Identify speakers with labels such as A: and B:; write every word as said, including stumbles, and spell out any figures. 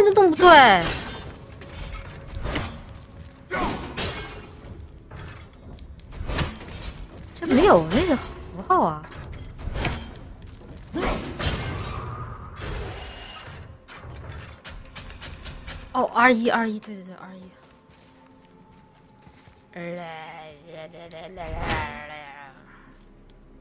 A: 这动不对。这没有那个符号啊。哦 ，R 一 R 一，对对对 R 一。来来来来来来。